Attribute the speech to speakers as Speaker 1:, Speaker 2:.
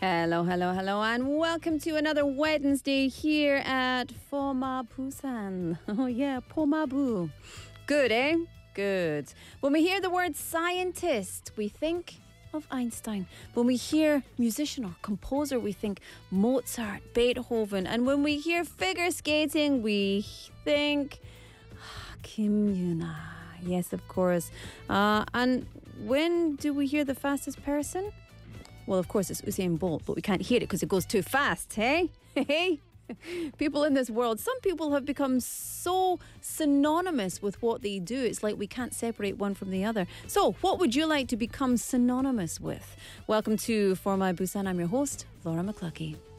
Speaker 1: Hello, hello, hello, and welcome to another Wednesday here at Forma Busan. Oh yeah, Pomabu. Good, eh? Good. When we hear the word scientist, we think of Einstein. When we hear musician or composer, we think Mozart, Beethoven. And when we hear figure skating, we think Kim Yuna. Yes, of course. And when do we hear the fastest person? Well, of course, it's Usain Bolt, but we can't hear it because it goes too fast, hey? Hey? People in this world, some people have become so synonymous with what they do. It's like we can't separate one from the other. So, what would you like to become synonymous with? Welcome to For My Busan. I'm your host, Laura McCluskey.